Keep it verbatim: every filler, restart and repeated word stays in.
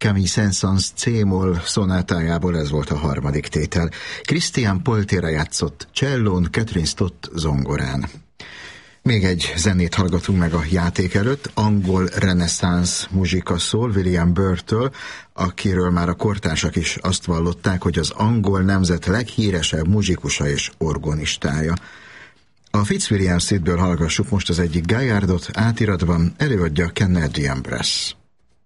Camille Saint-Saëns C-moll szonátájából ez volt a harmadik tétel. Christian Poltére játszott csellón, Catherine Stott zongorán. Még egy zenét hallgatunk meg a játék előtt, angol reneszánsz muzsika szól William Byrd-től, akiről már a kortársak is azt vallották, hogy az angol nemzet leghíresebb muzsikusa és orgonistája. A Fitzwilliam Suite-ből hallgassuk most az egyik Gaillardot átiratban, előadja Canadian Brass.